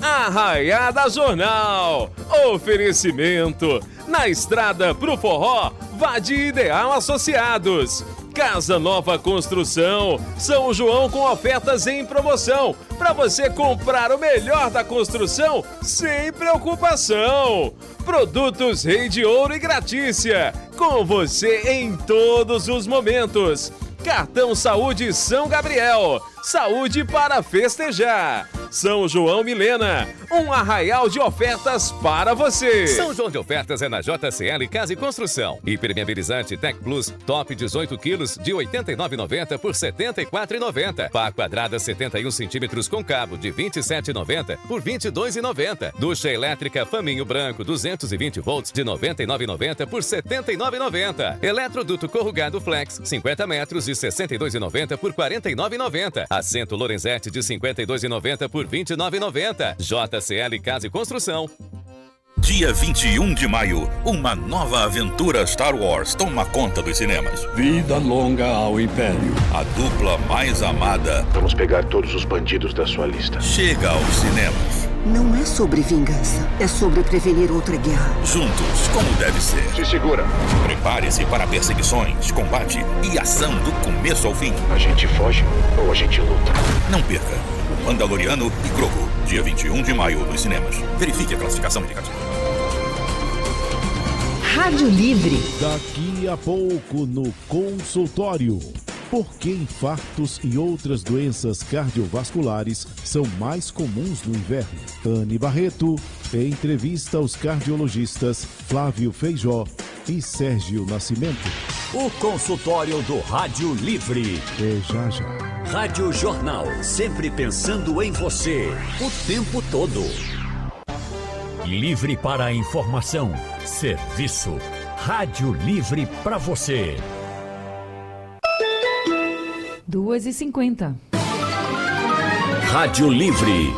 Arraiada Jornal. Oferecimento. Na estrada pro forró, vá de Ideal Associados. Casa Nova Construção, São João com ofertas em promoção, para você comprar o melhor da construção sem preocupação. Produtos Rei de Ouro e Gratícia, com você em todos os momentos. Cartão Saúde São Gabriel, saúde para festejar. São João Milena, um arraial de ofertas para você. São João de ofertas é na JCL Casa e Construção. Impermeabilizante Tec Plus, top 18 quilos de R$ 89,90 por R$ 74,90. Pá quadrada 71 centímetros com cabo de R$ 27,90 por R$ 22,90. Ducha elétrica Faminho Branco 220 volts de R$ 99,90 por R$ 79,90. Eletroduto corrugado Flex 50 metros de R$ 62,90 por R$ 49,90. Assento Lorenzetti de R$ 52,90 por R$ 29,90. JCL Casa e Construção. Dia 21 de maio, uma nova aventura Star Wars toma conta dos cinemas. Vida longa ao Império. A dupla mais amada. Vamos pegar todos os bandidos da sua lista. Chega aos cinemas. Não é sobre vingança, é sobre prevenir outra guerra. Juntos, como deve ser. Se segura. Prepare-se para perseguições, combate e ação do começo ao fim. A gente foge ou a gente luta? Não perca. O Mandaloriano e Grogu. Dia 21 de maio nos cinemas. Verifique a classificação indicativa. Rádio Livre. Daqui a pouco no consultório. Por que infartos e outras doenças cardiovasculares são mais comuns no inverno? Anne Barreto entrevista os cardiologistas Flávio Feijó e Sérgio Nascimento. O consultório do Rádio Livre. Já. Rádio Jornal, sempre pensando em você, o tempo todo. Livre para a informação, serviço. Rádio Livre para você. 2h50. Rádio Livre.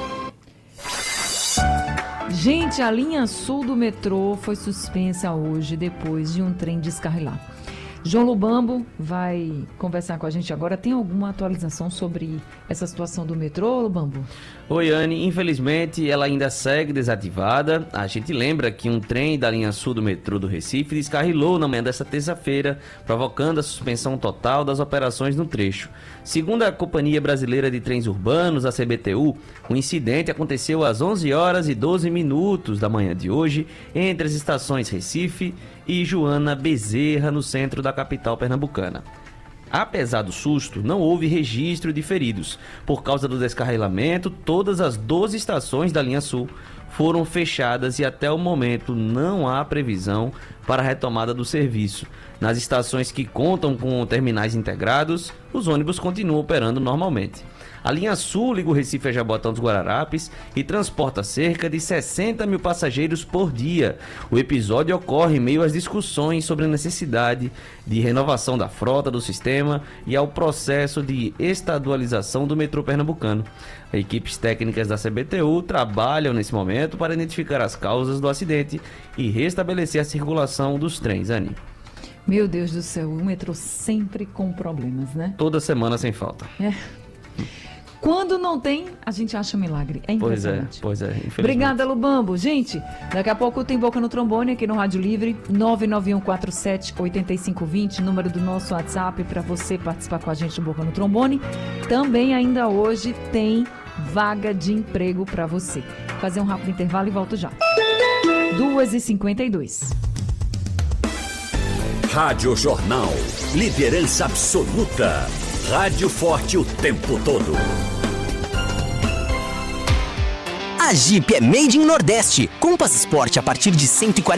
Gente, a linha sul do metrô foi suspensa hoje depois de um trem descarrilar. João Lubambo vai conversar com a gente agora. Tem alguma atualização sobre essa situação do metrô, Lubambo? Oi, Anne. Infelizmente, ela ainda segue desativada. A gente lembra que um trem da linha sul do metrô do Recife descarrilou na manhã desta terça-feira, provocando a suspensão total das operações no trecho. Segundo a Companhia Brasileira de Trens Urbanos, a CBTU, o incidente aconteceu às 11h12 da manhã de hoje, entre as estações Recife e Joana Bezerra, no centro da capital pernambucana. Apesar do susto, não houve registro de feridos. Por causa do descarrilamento, todas as 12 estações da linha sul foram fechadas e até o momento não há previsão para a retomada do serviço. Nas estações que contam com terminais integrados, os ônibus continuam operando normalmente. A linha sul liga o Recife a Jabotão dos Guararapes e transporta cerca de 60 mil passageiros por dia. O episódio ocorre em meio às discussões sobre a necessidade de renovação da frota do sistema e ao processo de estadualização do metrô pernambucano. As equipes técnicas da CBTU trabalham nesse momento para identificar as causas do acidente e restabelecer a circulação dos trens, Anny. Meu Deus do céu, o metrô sempre com problemas, né? Toda semana sem falta. Quando não tem, a gente acha milagre. É impressionante. Pois é. Obrigada, Lubambo. Gente, daqui a pouco tem Boca no Trombone aqui no Rádio Livre, 991478520, número do nosso WhatsApp para você participar com a gente do Boca no Trombone. Também ainda hoje tem vaga de emprego para você. Vou fazer um rápido intervalo e volto já. 2h52. Rádio Jornal, liderança absoluta. Rádio forte o tempo todo. A Jeep é Made in Nordeste. Compass Sport a partir de R$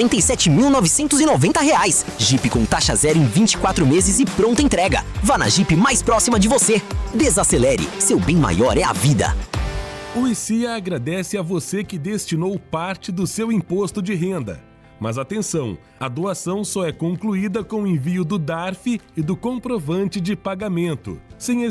147.990. Jeep com taxa zero em 24 meses e pronta entrega. Vá na Jeep mais próxima de você. Desacelere, seu bem maior é a vida. O ICIA agradece a você que destinou parte do seu imposto de renda. Mas atenção, a doação só é concluída com o envio do DARF e do comprovante de pagamento. Sem